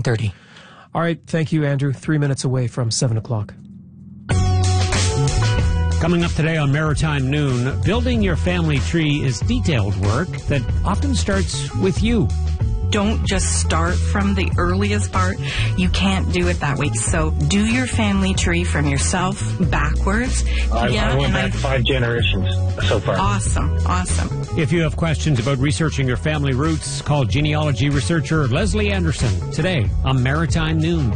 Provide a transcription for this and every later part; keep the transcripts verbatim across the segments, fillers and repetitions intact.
thirty. All right. Thank you, Andrew. Three minutes away from seven o'clock. Coming up today on Maritime Noon, building your family tree is detailed work that often starts with you. Don't just start from the earliest part. You can't do it that way. So do your family tree from yourself backwards. I, yeah, I went and back I, five generations so far. Awesome, awesome. If you have questions about researching your family roots, call genealogy researcher Leslie Anderson today on Maritime Noon.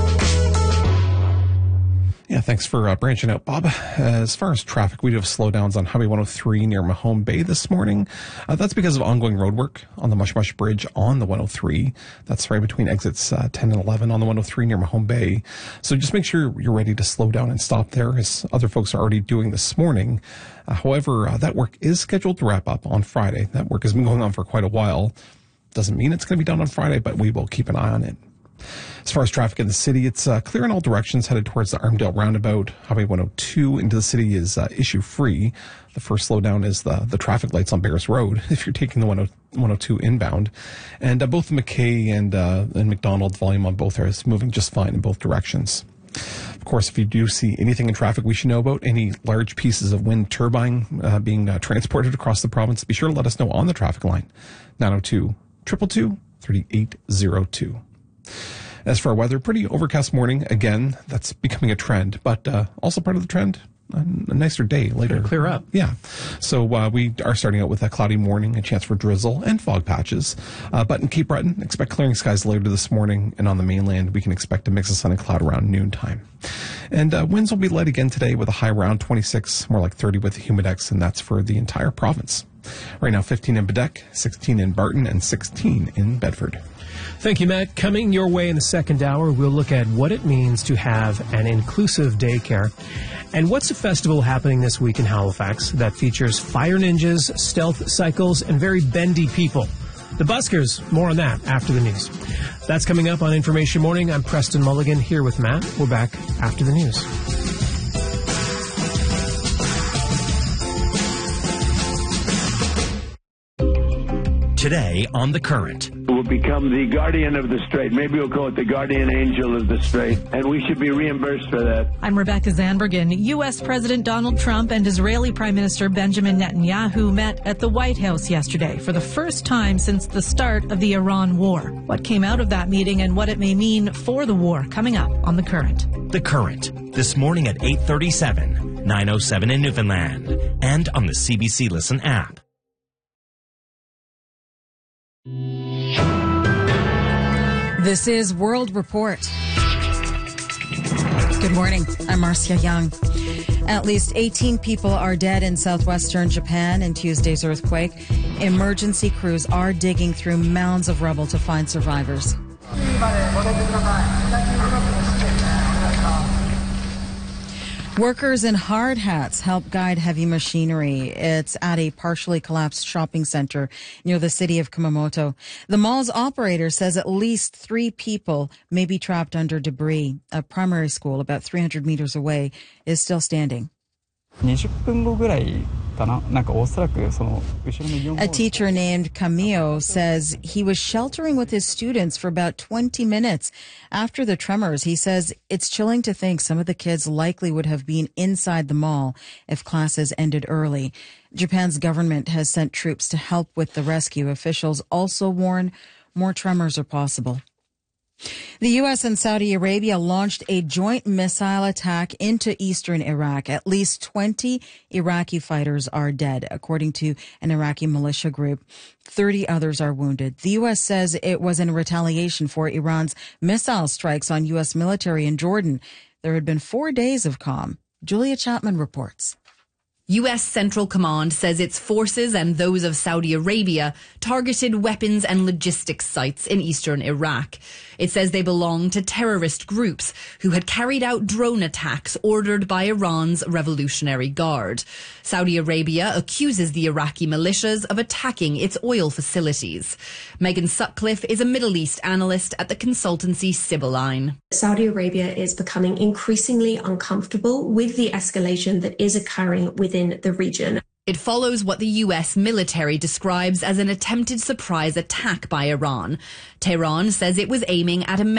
Yeah, thanks for uh, branching out, Bob. As far as traffic, we do have slowdowns on Highway one oh three near Mahone Bay this morning. Uh, that's because of ongoing road work on the Mush Mush Bridge on the one oh three. That's right between exits uh, ten and eleven on the one oh three near Mahone Bay. So just make sure you're ready to slow down and stop there, as other folks are already doing this morning. Uh, however, uh, that work is scheduled to wrap up on Friday. That work has been going on for quite a while. Doesn't mean it's going to be done on Friday, but we will keep an eye on it. As far as traffic in the city, it's uh, clear in all directions headed towards the Armdale roundabout. Highway one oh two into the city is uh, issue-free. The first slowdown is the, the traffic lights on Bears Road if you're taking the one oh two inbound. And uh, both McKay and, uh, and McDonald, volume on both is moving just fine in both directions. Of course, if you do see anything in traffic we should know about, any large pieces of wind turbine uh, being uh, transported across the province, be sure to let us know on the traffic line, nine oh two, two two two, three eight oh two. As for our weather, pretty overcast morning. Again, that's becoming a trend, but uh, also part of the trend, a, a nicer day later. It'll clear up. Yeah. So uh, we are starting out with a cloudy morning, a chance for drizzle and fog patches. Uh, but in Cape Breton, expect clearing skies later this morning. And on the mainland, we can expect a mix of sun and cloud around noontime. And uh, winds will be light again today with a high around twenty-six, more like thirty with the humidex, and that's for the entire province. Right now, fifteen in Bedeque, sixteen in Barton, and sixteen in Bedford. Thank you, Matt. Coming your way in the second hour, we'll look at what it means to have an inclusive daycare. And what's a festival happening this week in Halifax that features fire ninjas, stealth cycles, and very bendy people? The Buskers. More on that after the news. That's coming up on Information Morning. I'm Preston Mulligan here with Matt. We're back after the news. Today on The Current. Will become the guardian of the strait. Maybe we'll call it the guardian angel of the strait, and we should be reimbursed for that. I'm Rebecca Zanbergen. U S. President Donald Trump and Israeli Prime Minister Benjamin Netanyahu met at the White House yesterday for the first time since the start of the Iran war. What came out of that meeting and what it may mean for the war, coming up on The Current. The Current, this morning at eight thirty-seven, nine oh seven in Newfoundland, and on the C B C Listen app. This is World Report. Good morning. I'm Marcia Young. At least eighteen people are dead in southwestern Japan in Tuesday's earthquake. Emergency crews are digging through mounds of rubble to find survivors. Workers in hard hats help guide heavy machinery. It's at a partially collapsed shopping center near the city of Kumamoto. The mall's operator says at least three people may be trapped under debris. A primary school about three hundred meters away is still standing. A teacher named Camillo says he was sheltering with his students for about twenty minutes after the tremors. He says it's chilling to think some of the kids likely would have been inside the mall if classes ended early. Japan's government has sent troops to help with the rescue. Officials also warn more tremors are possible. The U S and Saudi Arabia launched a joint missile attack into eastern Iraq. At least twenty Iraqi fighters are dead, according to an Iraqi militia group. thirty others are wounded. The U S says it was in retaliation for Iran's missile strikes on U S military in Jordan. There had been four days of calm. Julia Chapman reports. U S Central Command says its forces and those of Saudi Arabia targeted weapons and logistics sites in eastern Iraq. It says they belong to terrorist groups who had carried out drone attacks ordered by Iran's Revolutionary Guard. Saudi Arabia accuses the Iraqi militias of attacking its oil facilities. Megan Sutcliffe is a Middle East analyst at the consultancy Sibylline. Saudi Arabia is becoming increasingly uncomfortable with the escalation that is occurring within the region. It follows what the U S military describes as an attempted surprise attack by Iran. Tehran says it was aiming at a